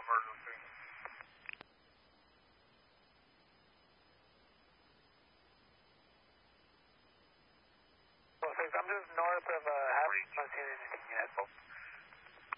emergency. Well, I'm just north of, haven't seen anything yet.